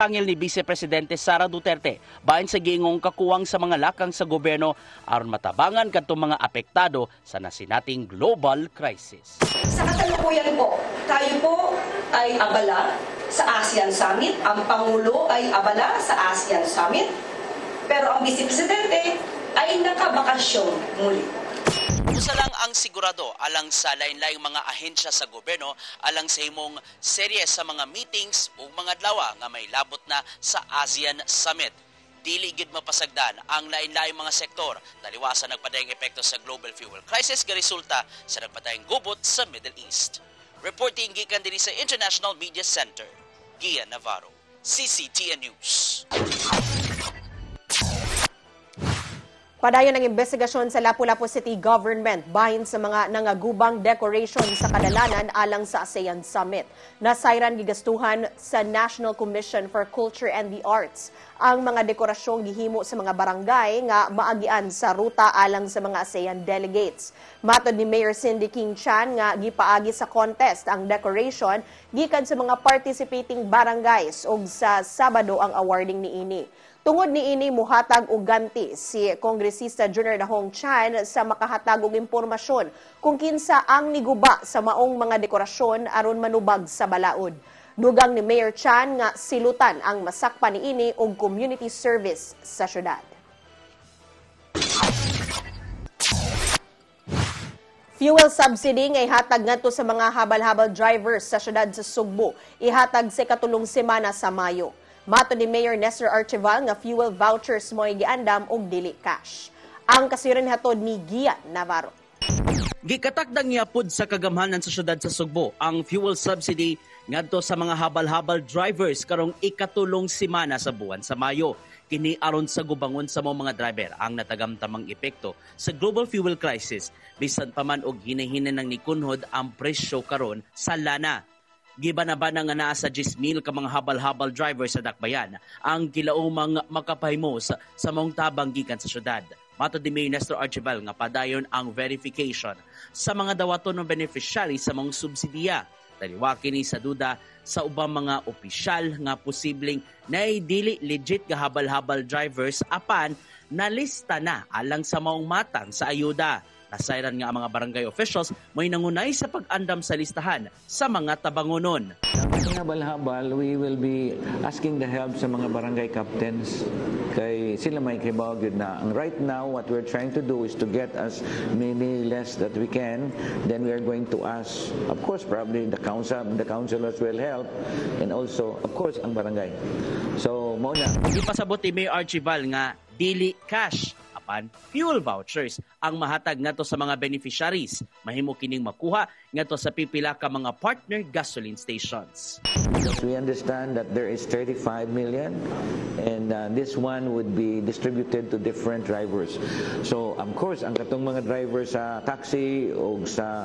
Pangil ni Vice Presidente Sara Duterte bahin sa giingong kakuwang sa mga lakang sa gobyerno aron matabangan kadtong mga apektado sa nasinating global crisis. Sa kasalukuyan po, tayo po ay abala sa ASEAN Summit, ang Pangulo ay abala sa ASEAN Summit, pero ang Vice Presidente ay nakabakasyon muli. Usa lang ang sigurado alang sa lain-laing mga ahensya sa gobyerno alang sa himong serye sa mga meetings o mga adlaw nga may labot na sa ASEAN Summit. Dili gid mapasagdan ang lain-laing mga sektor taliwasan nagpadayong epekto sa global fuel crisis nga resulta sa nagpadayong gubot sa Middle East. Reporting gikan dinhi sa International Media Center, Gian Navarro, CCTN News. Padayon ang investigasyon sa Lapu-Lapu City Government bahin sa mga nangagubang decoration sa kadalanan alang sa ASEAN Summit. Nasayran gigastuhan sa National Commission for Culture and the Arts ang mga dekorasyong gihimo sa mga barangay nga maagian sa ruta alang sa mga ASEAN delegates. Matod ni Mayor Cindy King Chan nga gipaagi sa contest ang decoration gikan sa mga participating barangays ug sa Sabado ang awarding niini. Tungod niini muhatag og ganti si Kongresista Junior Dahong Chan sa makahatag og impormasyon kung kinsa ang niguba sa maong mga dekorasyon aron manubag sa balaod. Dugang ni Mayor Chan nga silutan ang masakpa niini og community service sa syudad. Fuel subsidy nga ihatag ngadto sa mga habal-habal drivers sa syudad sa Sugbo. Ihatag sa katulong semana sa Mayo. Mato ni Mayor Nestor Archival nga fuel vouchers mo'y giandam og dili cash. Ang kasiran hatod ni Gian Navarro. Gikatakdang niapod sa kagamhanan sa syudad sa Sugbo ang fuel subsidy ngadto sa mga habal-habal drivers karong ikatulong semana sa buwan sa Mayo. Kini aron sa gubangon sa mga driver ang natagamtamang epekto sa global fuel crisis bisan pa man og hinahinan ng nikunhod ang presyo karon sa lana. Gibanabana nga naa sa 10,000 ka mga habal-habal driver sa Dakbayan ang kilaumang makapahimo sa maong tabang gikan sa syudad. Matod ni Mayor Nestor Archival nga padayon ang verification sa mga dawaton ng beneficiary sa maong subsidiya. Taliwa kini sa duda sa ubang mga opisyal nga posibleng naidili legit nga habal-habal drivers apan nalista na alang sa maong matang sa ayuda. Nasayran nga ang mga barangay officials may nangunay sa pag-andam sa listahan sa mga tabangonon. Habal-habal, we will be asking the help sa mga barangay captains kay sila may kibaw gyud na. Right now, what we're trying to do is to get as many less that we can. Then we are going to ask, of course, probably the councilors will help, and also, of course, ang barangay. So, muna. Ipasabot ni Mayor Archival nga dili cash apan fuel vouchers ang mahatag ngadto sa mga beneficiaries. Mahimo kining makuha ngadto sa pipila ka mga partner gasoline stations. We understand that there is 35 million and this one would be distributed to different drivers. So, of course, ang katong mga drivers sa taxi o sa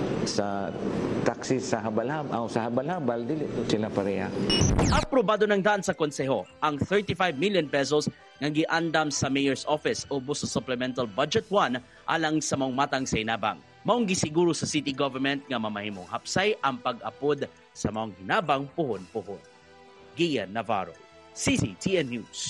taxi sa habal-habal dili sila pareha. Aprobado ng daan sa konseho ang 35 million pesos nga giandam sa Mayor's Office ubos sa Supplemental Budget 1 alang sa maong matang sa inabang. Maong gisiguro sa city government nga mamahimong hapsay ang pag-apod sa maong hinabang puhon-puhon. Gian Navarro, CCTN News.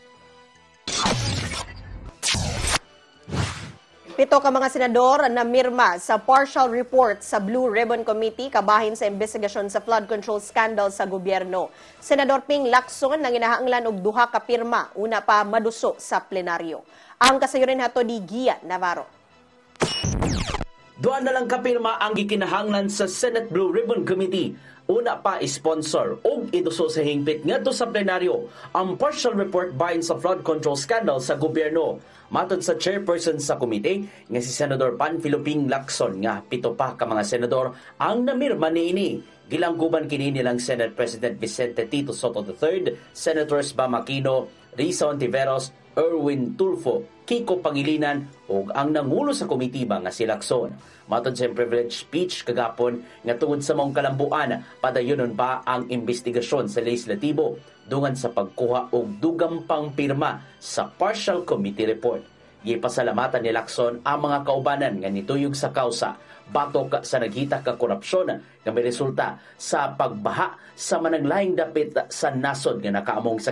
7 ka mga senador na mirma sa partial report sa Blue Ribbon Committee kabahin sa investigasyon sa flood control scandal sa gobyerno. Senador Ping Lacson nang ginahanglan og 2 ka pirma una pa maduso sa plenaryo. Ang kasayuran hato ni Gian Navarro. 2 na lang kapirma ang gikinahanglan sa Senate Blue Ribbon Committee. Una pa sponsor og iduso sa hingpit ngadto sa plenaryo ang partial report bahin sa flood control scandal sa gobyerno. Matod sa chairperson sa komite nga si Senador Panfilo Ping Lacson nga 7 pa ka mga senador ang namirma niini. Gilangguban kini nilang Senate President Vicente Tito Soto III, Senators Bam Aquino, Risa Ontiveros, Erwin Tulfo, Kiko Pangilinan ug ang nangulo sa komitiba nga si Lacson. Matod sa privilege speech kagapon nga tungod sa maong kalambuan, padayonon pa ang investigasyon sa legislatibo dungan sa pagkuha og dugang pang pirma sa partial committee report. Gipasalamatan ni Lacson ang mga kaubanan nga nituyog sa kausa batok sa naghita ka korupsyon nga may resulta sa pagbaha sa managlaing dapit sa nasod nga nakaamong sa